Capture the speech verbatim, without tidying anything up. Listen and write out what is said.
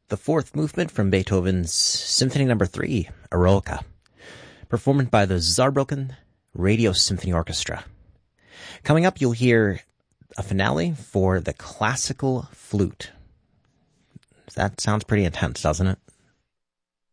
the fourth movement from Beethoven's Symphony Number three, Eroica, performed by the Saarbrücken Radio Symphony Orchestra. Coming up, you'll hear a finale for the classical flute. That sounds pretty intense, doesn't it?